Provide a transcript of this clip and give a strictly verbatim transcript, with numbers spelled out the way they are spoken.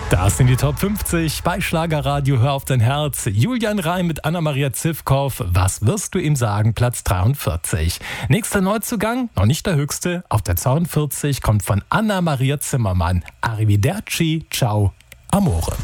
Das sind die Top fünfzig bei Schlagerradio Hör auf dein Herz. Julian Reim mit Anna-Maria Zivkow. Was wirst du ihm sagen? Platz dreiundvierzig. Nächster Neuzugang, noch nicht der höchste. Auf der zweiundvierzig kommt von Anna-Maria Zimmermann. Arrivederci, ciao, amore.